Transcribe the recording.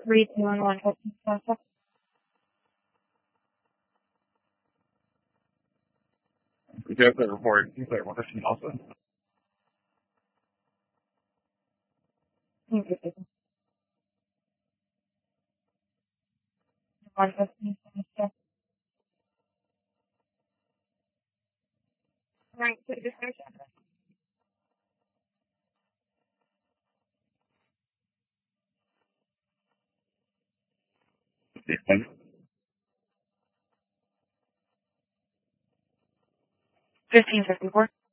321 customer contact. We do have to report nuclear warfare also. One customer contact. Right, so just finish that. Defense. 1554.